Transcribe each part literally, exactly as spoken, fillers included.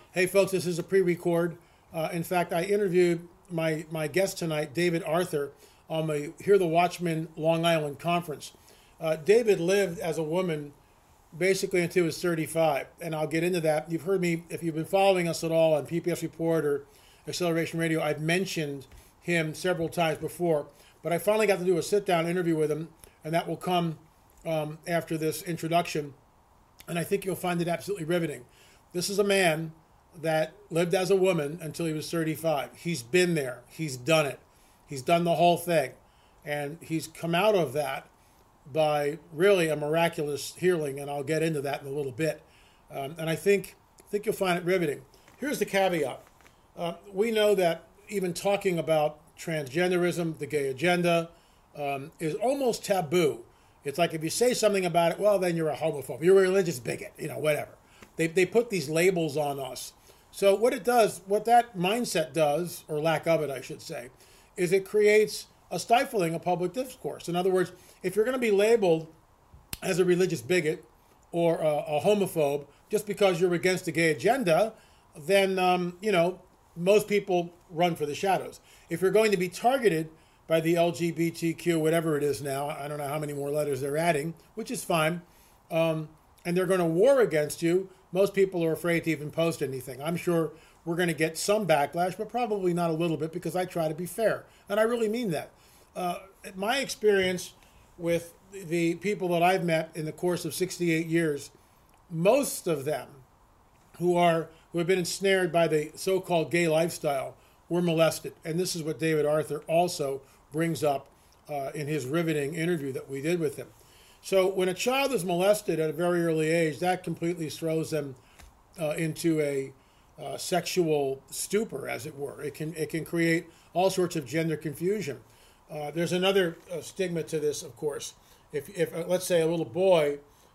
Hey, folks, this is a pre-record. Uh, in fact, I interviewed my, my guest tonight, David Arthur, on the Hear the Watchman Long Island Conference. Uh, David lived as a woman basically until he was thirty-five, and I'll get into that. You've heard me, if you've been following us at all on P P S Report or Acceleration Radio, I've mentioned him several times before, but I finally got to do a sit-down interview with him, and that will come um, after this introduction, and I think you'll find it absolutely riveting. This is a man that lived as a woman until he was thirty-five. He's been there. He's done it. He's done the whole thing. And he's come out of that by really a miraculous healing, and I'll get into that in a little bit. Um, and I think, I think you'll find it riveting. Here's the caveat. Uh, we know that even talking about transgenderism, the gay agenda, um, is almost taboo. It's like if you say something about it, well, then you're a homophobe. You're a religious bigot, you know, whatever. They, they put these labels on us. So what it does, what that mindset does, or lack of it, I should say, is it creates a stifling of public discourse. In other words, if you're going to be labeled as a religious bigot or a, a homophobe just because you're against the gay agenda, then, um, you know, most people run for the shadows. If you're going to be targeted by the L G B T Q, whatever it is now, I don't know how many more letters they're adding, which is fine, um, and they're going to war against you, most people are afraid to even post anything. I'm sure we're going to get some backlash, but probably not a little bit, because I try to be fair. And I really mean that. Uh, my experience with the people that I've met in the course of sixty-eight years, most of them who are who have been ensnared by the so-called gay lifestyle were molested. And this is what David Arthur also brings up uh, in his riveting interview that we did with him. So when a child is molested at a very early age, that completely throws them uh, into a uh, sexual stupor, as it were. It can it can create all sorts of gender confusion. Uh, there's another uh, stigma to this, of course. If, if uh, let's say a little boy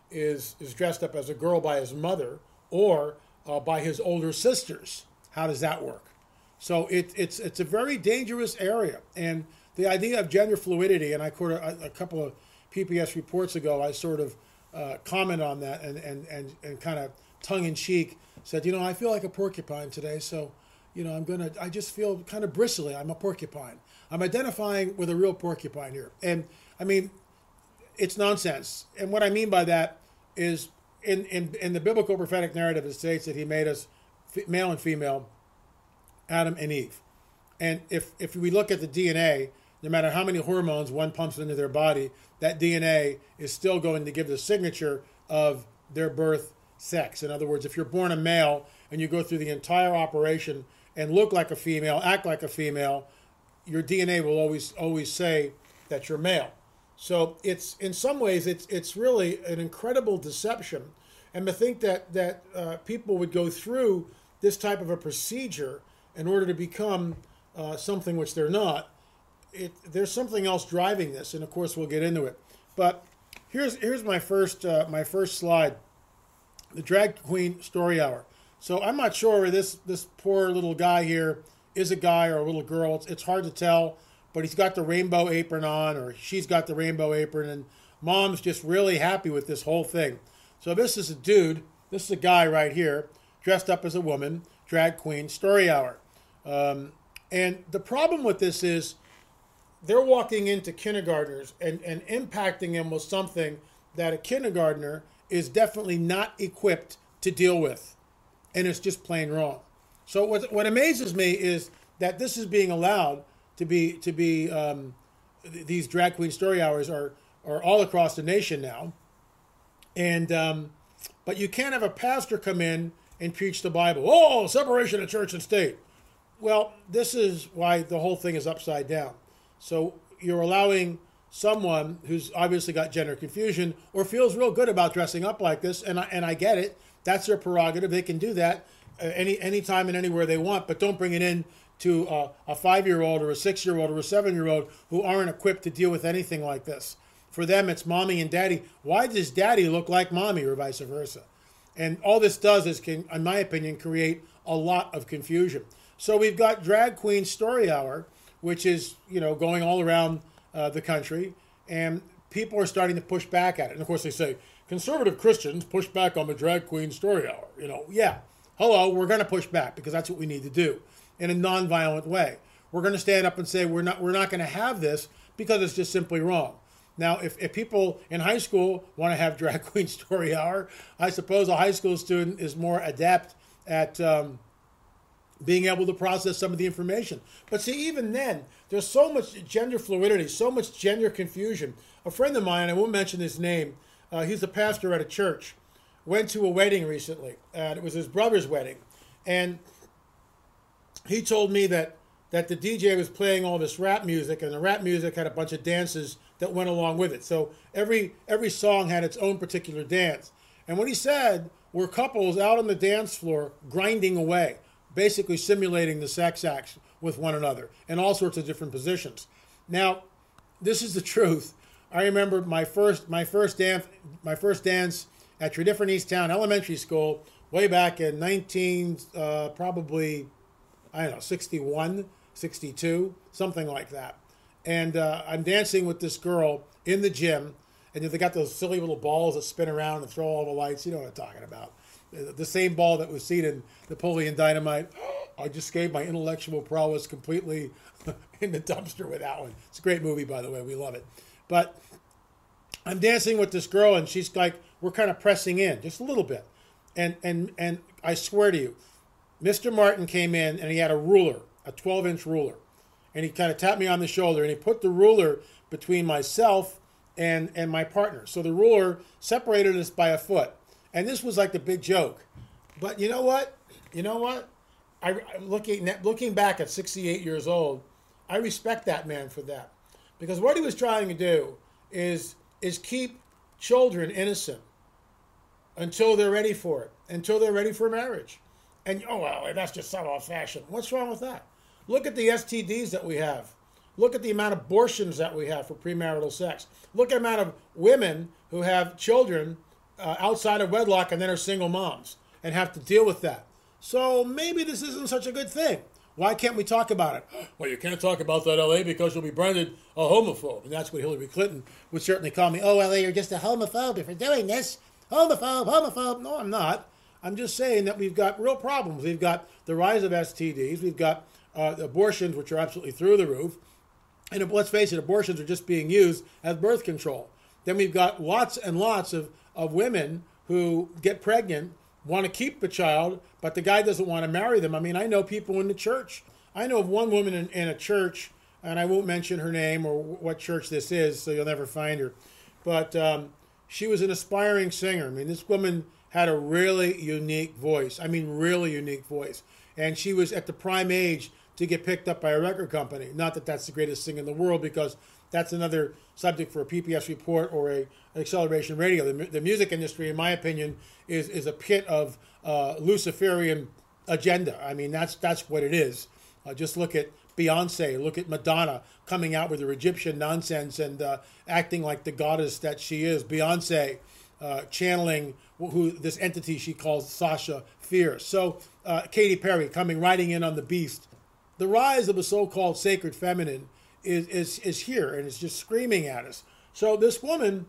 is is dressed up as a girl by his mother or uh, by his older sisters, how does that work? So it, it's it's a very dangerous area. And the idea of gender fluidity, and I quote a, a couple of P P S reports ago, I sort of uh, comment on that and, and, and, and kind of tongue-in-cheek said, you know, I feel like a porcupine today, so, you know, I'm going to, I just feel kind of bristly. I'm a porcupine. I'm identifying with a real porcupine here. And, I mean, it's nonsense. And what I mean by that is in, in, in the biblical prophetic narrative, it states that he made us male and female, Adam and Eve. And if, if we look at the D N A, no matter how many hormones one pumps into their body, that D N A is still going to give the signature of their birth sex. In other words, if you're born a male and you go through the entire operation and look like a female, act like a female, your D N A will always always say that you're male. So it's in some ways it's it's really an incredible deception. And to think that that uh, people would go through this type of a procedure in order to become uh, something which they're not. It, there's something else driving this, and of course we'll get into it. But here's here's my first uh, my first slide, the drag queen story hour. So I'm not sure this this poor little guy here is a guy or a little girl. It's, it's hard to tell, but he's got the rainbow apron on, or she's got the rainbow apron, and mom's just really happy with this whole thing. So this is a dude. This is a guy right here, dressed up as a woman, drag queen story hour. Um, and the problem with this is, they're walking into kindergartners and, and impacting them with something that a kindergartner is definitely not equipped to deal with. And it's just plain wrong. So what, what amazes me is that this is being allowed to be, to be um, these drag queen story hours are, are all across the nation now. And um, but you can't have a pastor come in and preach the Bible. Oh, separation of church and state. Well, this is why the whole thing is upside down. So you're allowing someone who's obviously got gender confusion or feels real good about dressing up like this, and I, and I get it. That's their prerogative. They can do that uh, any anytime and anywhere they want, but don't bring it in to uh, a five-year-old or a six-year-old or a seven-year-old who aren't equipped to deal with anything like this. For them, it's mommy and daddy. Why does daddy look like mommy or vice versa? And all this does is, can, in my opinion, create a lot of confusion. So we've got Drag Queen Story Hour, which is, you know, going all around uh, the country, and people are starting to push back at it. And of course they say, conservative Christians push back on the Drag Queen Story Hour. You know, yeah, hello, we're going to push back because that's what we need to do in a nonviolent way. We're going to stand up and say we're not we're not going to have this because it's just simply wrong. Now, if, if people in high school want to have drag queen story hour, I suppose a high school student is more adept at um, being able to process some of the information. But see, even then, there's so much gender fluidity, so much gender confusion. A friend of mine, I won't mention his name, uh, he's a pastor at a church, went to a wedding recently, and it was his brother's wedding. And he told me that, that the D J was playing all this rap music, and the rap music had a bunch of dances that went along with it. So every every song had its own particular dance. And what he said were couples out on the dance floor grinding away, basically simulating the sex acts with one another in all sorts of different positions. Now, this is the truth. I remember my first my first dance my first dance at Tredyffrin East Town Elementary School way back in nineteen uh, probably I don't know sixty-one, sixty-two, something like that. And uh, I'm dancing with this girl in the gym, and they got those silly little balls that spin around and throw all the lights. You know what I'm talking about. The same ball that was seen in Napoleon Dynamite. I just gave my intellectual prowess completely in the dumpster with that one. It's a great movie, by the way. We love it. But I'm dancing with this girl, and she's like, we're kind of pressing in just a little bit. And and and I swear to you, Mister Martin came in, and he had a ruler, a twelve-inch ruler. And he kind of tapped me on the shoulder, and he put the ruler between myself and, and my partner. So the ruler separated us by a foot. And this was like the big joke. But you know what? You know what? I, looking, looking back at sixty-eight years old, I respect that man for that. Because what he was trying to do is, is keep children innocent until they're ready for it, until they're ready for marriage. And, oh, well, that's just so old-fashioned. What's wrong with that? Look at the S T Ds that we have. Look at the amount of abortions that we have for premarital sex. Look at the amount of women who have children uh, outside of wedlock and then are single moms and have to deal with that. So maybe this isn't such a good thing. Why can't we talk about it? Well, you can't talk about that, L A, because you'll be branded a homophobe. And that's what Hillary Clinton would certainly call me. Oh, L A, you're just a homophobe if you're doing this. Homophobe, homophobe. No, I'm not. I'm just saying that we've got real problems. We've got the rise of S T Ds. We've got Uh, abortions, which are absolutely through the roof. And let's face it, abortions are just being used as birth control. Then we've got lots and lots of, of women who get pregnant, want to keep the child, but the guy doesn't want to marry them. I mean, I know people in the church. I know of one woman in, in a church, and I won't mention her name or what church this is, so you'll never find her. But um, she was an aspiring singer. I mean, this woman had a really unique voice. I mean, really unique voice. And she was at the prime age to get picked up by a record company. Not that that's the greatest thing in the world, because that's another subject for a P P S report or a an Acceleration Radio. The, the music industry, in my opinion, is is a pit of uh, Luciferian agenda. I mean, that's that's what it is. Uh, just look at Beyonce, look at Madonna coming out with her Egyptian nonsense and uh, acting like the goddess that she is. Beyonce uh, channeling who this entity she calls Sasha Fierce. So uh, Katy Perry coming riding in on the beast. The rise of the so-called sacred feminine is, is, is here, and it's just screaming at us. So this woman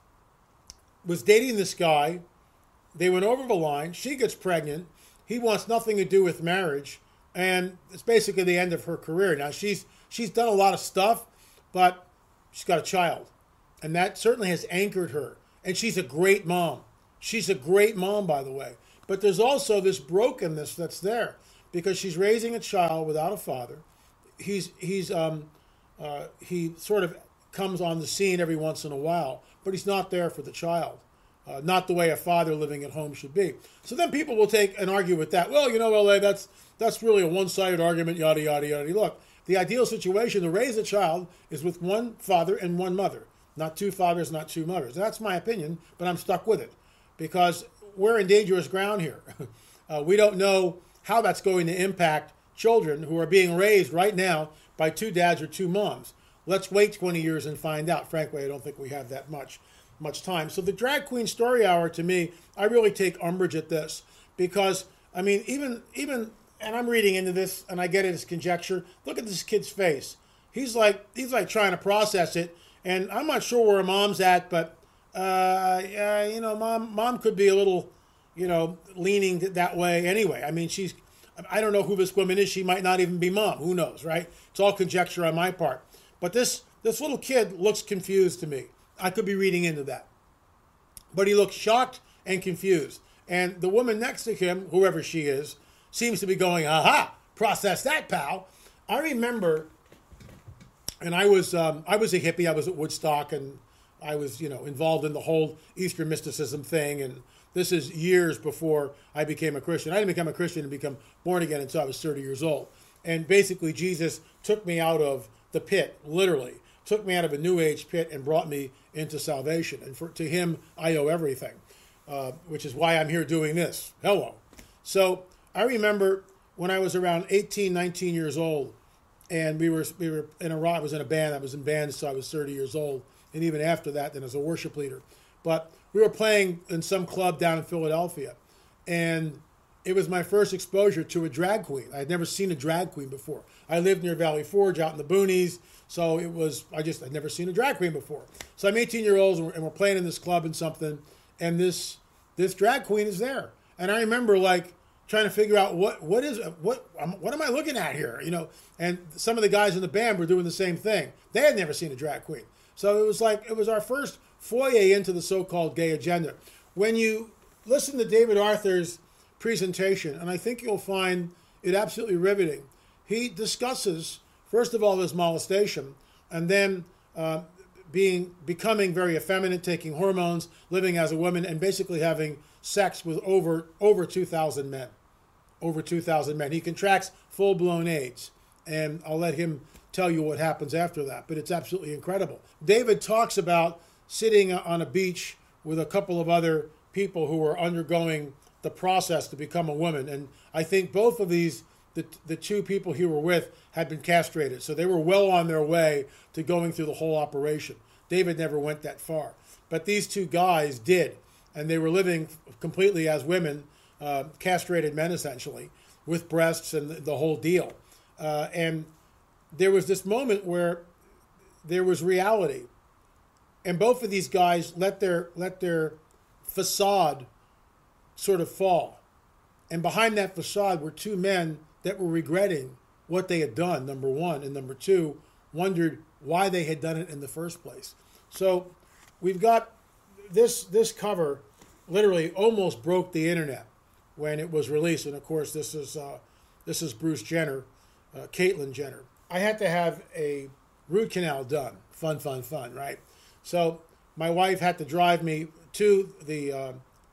was dating this guy. They went over the line. She gets pregnant. He wants nothing to do with marriage, and it's basically the end of her career. Now, she's she's done a lot of stuff, but she's got a child, and that certainly has anchored her. And she's a great mom. She's a great mom, by the way. But there's also this brokenness that's there, because she's raising a child without a father. He's he's um uh, he sort of comes on the scene every once in a while, but he's not there for the child, uh, not the way a father living at home should be. So then people will take and argue with that. Well, you know, L A, that's that's really a one-sided argument, yada yada yada. Look, the ideal situation to raise a child is with one father and one mother, not two fathers, not two mothers. That's my opinion, but I'm stuck with it because we're in dangerous ground here. uh, we don't know how that's going to impact children who are being raised right now by two dads or two moms. Let's wait twenty years and find out. Frankly, I don't think we have that much much time. So the Drag Queen Story Hour, to me, I really take umbrage at this because, I mean, even, even, and I'm reading into this and I get it as conjecture. Look at this kid's face. He's like, he's like trying to process it, and I'm not sure where mom's at, but, uh, uh, you know, mom, mom could be a little, you know, leaning that way anyway. I mean, she's, I don't know who this woman is. She might not even be mom. Who knows, right? It's all conjecture on my part. But this, this little kid looks confused to me. I could be reading into that. But he looks shocked and confused. And the woman next to him, whoever she is, seems to be going, aha, process that, pal. I remember, and I was um, I was a hippie. I was at Woodstock, and I was, you know, involved in the whole Eastern mysticism thing. And this is years before I became a Christian. I didn't become a Christian and become born again until I was thirty years old. And basically, Jesus took me out of the pit, literally, took me out of a New Age pit and brought me into salvation. And for, to him, I owe everything, uh, which is why I'm here doing this. Hello. So I remember when I was around eighteen, nineteen years old, and we were we were in a I was in a band. I was in bands, so I was thirty years old, and even after that, then as a worship leader. But we were playing in some club down in Philadelphia, and it was my first exposure to a drag queen. I had never seen a drag queen before. I lived near Valley Forge, out in the boonies, so it was I just I'd never seen a drag queen before. So I'm eighteen years old, and we're, and we're playing in this club and something, and this this drag queen is there, and I remember like trying to figure out what what is what what am I looking at here, you know? And some of the guys in the band were doing the same thing. They had never seen a drag queen, so it was like it was our first foray into the so-called gay agenda. When you listen to David Arthur's presentation, and I think you'll find it absolutely riveting. He discusses first of all his molestation, and then uh, being becoming very effeminate, taking hormones, living as a woman, and basically having sex with over over two thousand men. Over two thousand men. He contracts full-blown AIDS, and I'll let him tell you what happens after that, but it's absolutely incredible. David talks about sitting on a beach with a couple of other people who are undergoing the process to become a woman, and I think both of these, the, the two people he were with, had been castrated, so they were well on their way to going through the whole operation. David never went that far, but these two guys did, and they were living completely as women, Uh, castrated men essentially, with breasts and the, the whole deal. Uh, and there was this moment where there was reality, and both of these guys let their let their facade sort of fall. And behind that facade were two men that were regretting what they had done, number one, and number two, wondered why they had done it in the first place. So we've got this this cover literally almost broke the internet when it was released, and of course this is uh, this is Bruce Jenner, uh, Caitlyn Jenner. I had to have a root canal done. Fun, fun, fun, right? So my wife had to drive me to the uh,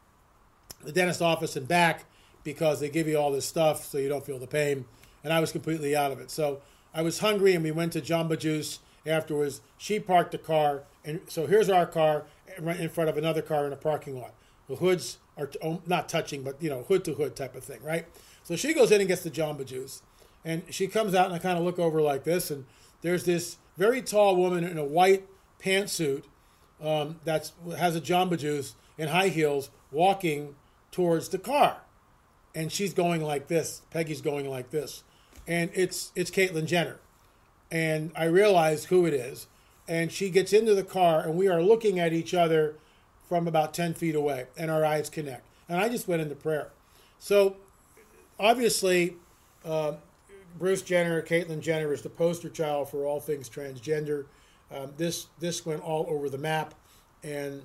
the dentist office and back because they give you all this stuff so you don't feel the pain, and I was completely out of it. So I was hungry, and we went to Jamba Juice afterwards. She parked the car, and so here's our car right in front of another car in a parking lot. The hoods are t- not touching, but, you know, hood to hood type of thing, right? So she goes in and gets the Jamba Juice, and she comes out, and I kind of look over like this, and there's this very tall woman in a white pantsuit um, that has a Jamba Juice in high heels walking towards the car, and she's going like this. Peggy's going like this, and it's it's Caitlyn Jenner, and I realize who it is, and she gets into the car, and we are looking at each other from about ten feet away, and our eyes connect. And I just went into prayer. So, obviously, uh, Bruce Jenner, Caitlyn Jenner, is the poster child for all things transgender. Um, this this went all over the map, and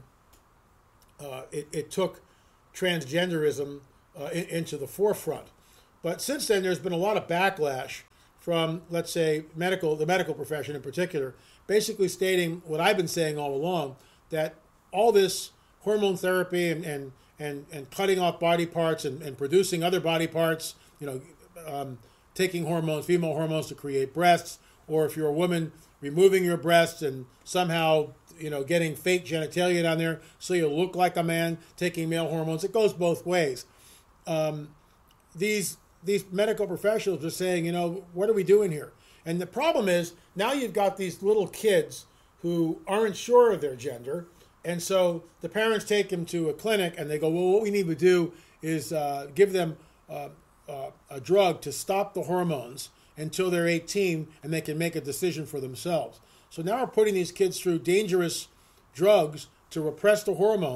uh, it, it took transgenderism uh, in, into the forefront. But since then, there's been a lot of backlash from, let's say, medical, the medical profession in particular, basically stating what I've been saying all along, that all this hormone therapy and, and, and, and cutting off body parts and, and producing other body parts, you know, um, taking hormones, female hormones to create breasts, or if you're a woman, removing your breasts and somehow, you know, getting fake genitalia down there so you look like a man, taking male hormones. It goes both ways. Um, these these medical professionals are saying, you know, what are we doing here? And the problem is, now you've got these little kids who aren't sure of their gender, and so the parents take them to a clinic, and they go, well, what we need to do is uh, give them uh, uh, a drug to stop the hormones until they're eighteen, and they can make a decision for themselves. So now we're putting these kids through dangerous drugs to repress the hormones,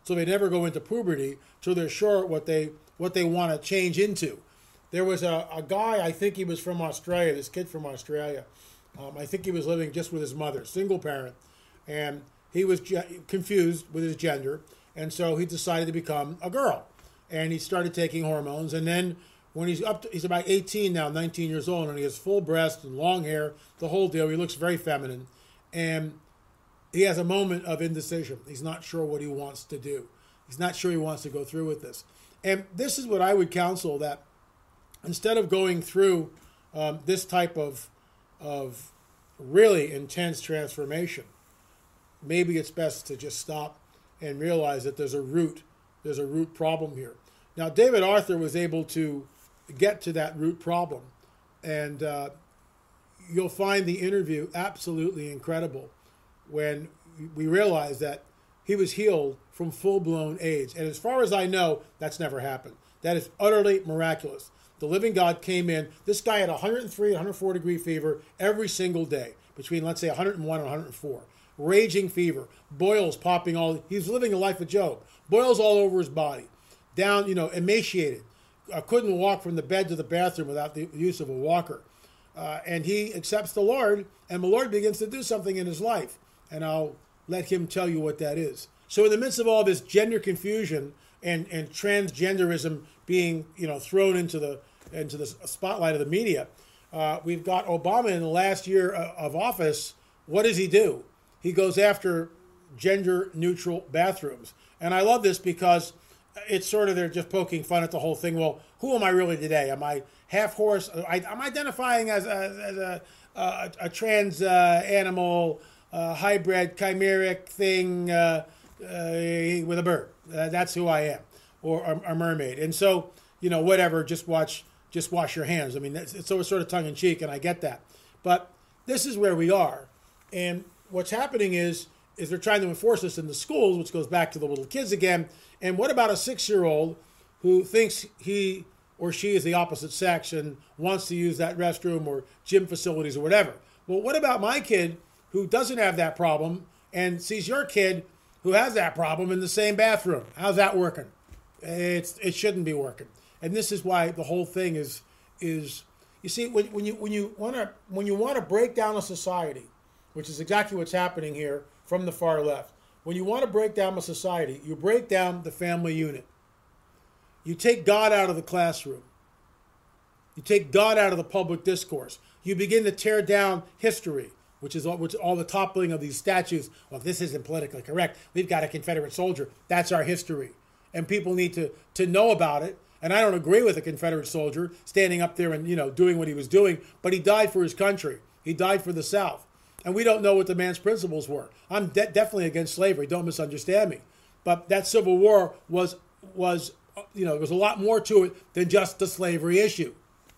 so they never go into puberty, so they're sure what they what they want to change into. There was a, a guy, I think he was from Australia, this kid from Australia. Um, I think he was living just with his mother, single parent, and he was ge- confused with his gender, and so he decided to become a girl, and he started taking hormones, and then when he's up to, he's about eighteen now, nineteen years old, and he has full breasts and long hair, the whole deal. He looks very feminine, and he has a moment of indecision. He's not sure what he wants to do. He's not sure he wants to go through with this. And this is what I would counsel, that instead of going through um, this type of of really intense transformation, maybe it's best to just stop and realize that there's a root, there's a root problem here. Now, David Arthur was able to get to that root problem, and uh, you'll find the interview absolutely incredible when we realize that he was healed from full-blown AIDS. And as far as I know, that's never happened. That is utterly miraculous. The living God came in. This guy had one hundred three, one hundred four degree fever every single day, between, let's say, one hundred one and one hundred four. Raging fever, boils popping all. He was living a life of Job. Boils all over his body. Down, you know, emaciated. Uh, couldn't walk from the bed to the bathroom without the use of a walker. Uh, and he accepts the Lord, and the Lord begins to do something in his life. And I'll let him tell you what that is. So in the midst of all this gender confusion and, and transgenderism being, you know, thrown into the into the spotlight of the media, uh, we've got Obama in the last year of office. What does he do? He goes after gender-neutral bathrooms. And I love this because it's sort of, they're just poking fun at the whole thing. Well, who am I really today? Am I half horse? I, I'm identifying as a, as a, a, a trans uh, animal, uh, hybrid, chimeric thing uh, uh, with a bird. Uh, that's who I am, or a, a mermaid. And so, you know, whatever, just watch, just wash your hands. I mean, it's, it's sort of tongue in cheek, and I get that. But this is where we are. And what's happening is, is they're trying to enforce this in the schools, which goes back to the little kids again. And what about a six-year-old who thinks he or she is the opposite sex and wants to use that restroom or gym facilities or whatever? Well, what about my kid who doesn't have that problem and sees your kid who has that problem in the same bathroom? How's that working? It's it shouldn't be working. And this is why the whole thing is is you see, when, when you when you want to when you want to break down a society, which is exactly what's happening here from the far left. When you want to break down a society, you break down the family unit. You take God out of the classroom. You take God out of the public discourse. You begin to tear down history, which is all, which all the toppling of these statues. Well, this isn't politically correct. We've got a Confederate soldier. That's our history. And people need to, to know about it. And I don't agree with a Confederate soldier standing up there and, you know, doing what he was doing, but he died for his country. He died for the South. And we don't know what the man's principles were. I'm de- definitely against slavery. Don't misunderstand me. But that Civil War was, was, you know, there was a lot more to it than just the slavery issue.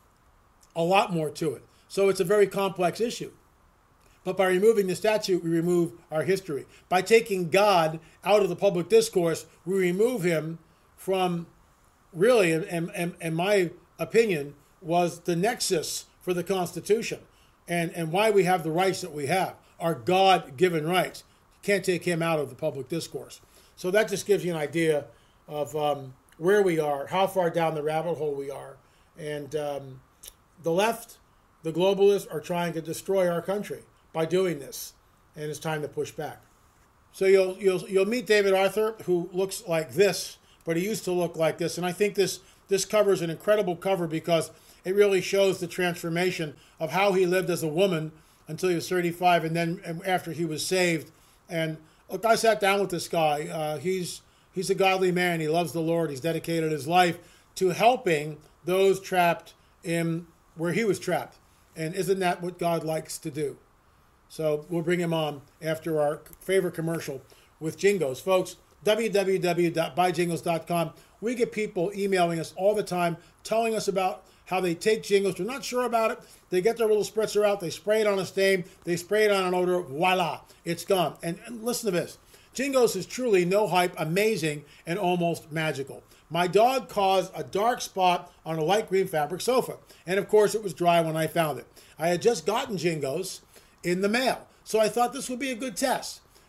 A lot more to it. So it's a very complex issue. But by removing the statue, we remove our history. By taking God out of the public discourse, we remove him from, really, in, in, in my opinion, was the nexus for the Constitution. And, and why we have the rights that we have, our God-given rights. You can't take him out of the public discourse. So that just gives you an idea of um, where we are, how far down the rabbit hole we are. And um, the left, the globalists, are trying to destroy our country by doing this. And it's time to push back. So you'll, you'll, you'll meet David Arthur, who looks like this, but he used to look like this. And I think this, this cover is an incredible cover because it really shows the transformation of how he lived as a woman until he was thirty-five, and then after he was saved. And look, I sat down with this guy. Uh, he's he's a godly man. He loves the Lord. He's dedicated his life to helping those trapped in where he was trapped. And isn't that what God likes to do? So we'll bring him on after our favorite commercial with Jingles. Folks, w w w dot buy jingles dot com. We get people emailing us all the time, telling us about how they take Jingles. They're not sure about it. They get their little spritzer out. They spray it on a stain. They spray it on an odor. Voila. It's gone. And, and listen to this. Jingles is truly no hype, amazing, and almost magical. My dog caused a dark spot on a light green fabric sofa. And, of course, it was dry when I found it. I had just gotten Jingles in the mail. So I thought this would be a good test.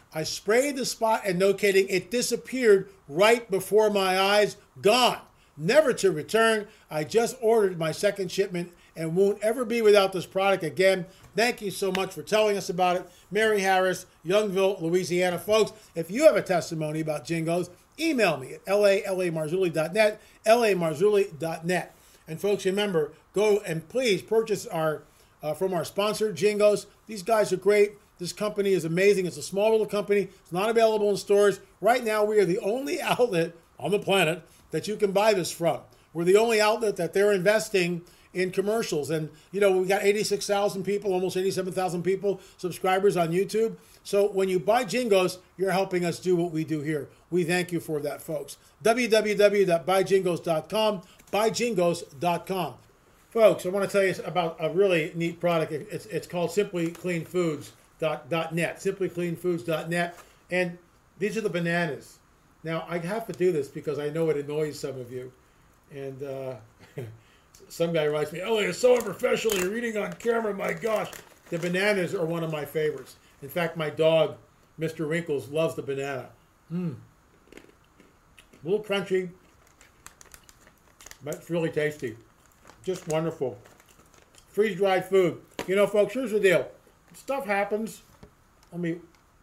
I sprayed the spot, and no kidding, it disappeared right before my eyes, gone, never to return. I just ordered my second shipment and won't ever be without this product again. Thank you so much for telling us about it. Mary Harris, Youngville, Louisiana. Folks, if you have a testimony about Jingos, email me at l a l a marzulli dot net, l a marzulli dot net. And folks, remember, go and please purchase our uh, from our sponsor, Jingos. These guys are great. This company is amazing. It's a small little company. It's not available in stores. Right now, we are the only outlet on the planet that you can buy this from. We're the only outlet that they're investing in commercials. And, you know, we got eighty-six thousand people, almost eighty-seven thousand people, subscribers on YouTube. So when you buy Jingos, you're helping us do what we do here. We thank you for that, folks. w w w dot buy jingos dot com, buy jingos dot com. Folks, I want to tell you about a really neat product. It's, it's called simply clean foods dot net, simply clean foods dot net. And these are the bananas. Now, I have to do this because I know it annoys some of you. And uh, some guy writes me, "Oh, it's so unprofessional. You're reading on camera. My gosh." The bananas are one of my favorites. In fact, my dog, Mister Wrinkles, loves the banana. Mmm. A little crunchy, but it's really tasty. Just wonderful. Freeze-dried food. You know, folks, here's the deal. Stuff happens. I mean,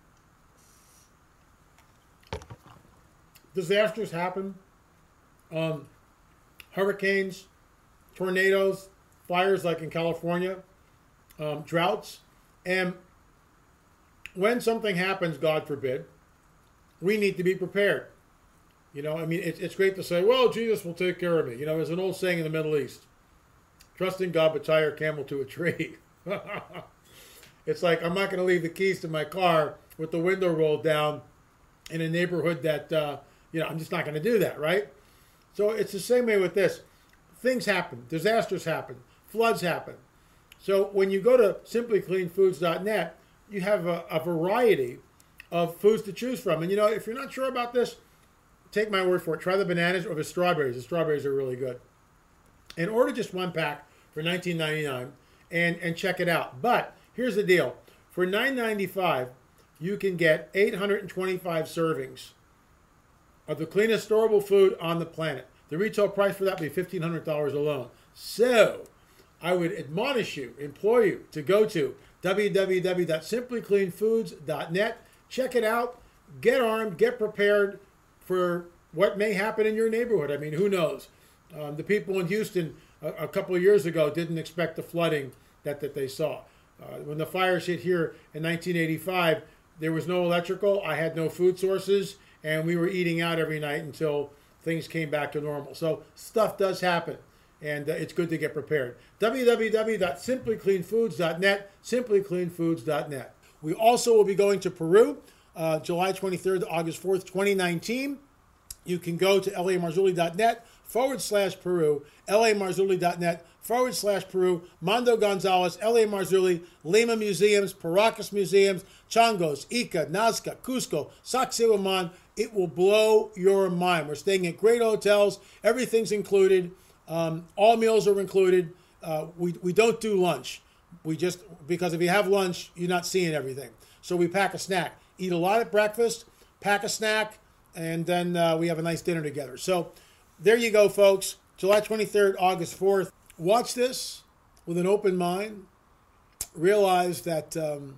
disasters happen. Um, hurricanes, tornadoes, fires like in California, um, droughts. And when something happens, God forbid, we need to be prepared. You know, I mean, it's, it's great to say, well, Jesus will take care of me. You know, there's an old saying in the Middle East, trust in God, but tie your camel to a tree. It's like, I'm not going to leave the keys to my car with the window rolled down in a neighborhood that, uh, you know, I'm just not going to do that, right? So it's the same way with this. Things happen. Disasters happen. Floods happen. So when you go to simply clean foods dot net, you have a, a variety of foods to choose from. And, you know, if you're not sure about this, take my word for it. Try the bananas or the strawberries. The strawberries are really good. And order just one pack for nineteen ninety-nine and, and check it out. But here's the deal. For nine ninety-five, you can get eight hundred twenty-five servings of the cleanest storable food on the planet. The retail price for that would be fifteen hundred dollars alone. So I would admonish you, implore you to go to w w w dot simply clean foods dot net. Check it out. Get armed. Get prepared for what may happen in your neighborhood. I mean, who knows? Um, the people in Houston a, a couple of years ago didn't expect the flooding that, that they saw. Uh, when the fires hit here in nineteen eighty-five, there was no electrical. I had no food sources, and we were eating out every night until things came back to normal. So stuff does happen, and uh, it's good to get prepared. w w w dot simply clean foods dot net, simply clean foods dot net. We also will be going to Peru, uh, July twenty-third to August fourth, twenty nineteen. You can go to l a marzulli dot net forward slash Peru, l a marzulli dot net forward slash Peru, Mondo Gonzalez, L A Marzulli, Lima Museums, Paracas Museums, Changos, Ica, Nazca, Cusco, Sacsayhuaman. It will blow your mind. We're staying at great hotels. Everything's included. Um, all meals are included. Uh, we, we don't do lunch. We just, because if you have lunch, you're not seeing everything. So we pack a snack. Eat a lot at breakfast, pack a snack, and then uh, we have a nice dinner together. So there you go, folks. July twenty-third, August fourth. Watch this with an open mind. Realize that um,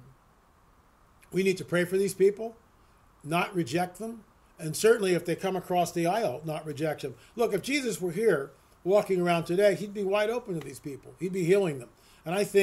we need to pray for these people, not reject them. And certainly if they come across the aisle, not reject them. Look, if Jesus were here walking around today, he'd be wide open to these people. He'd be healing them. And I think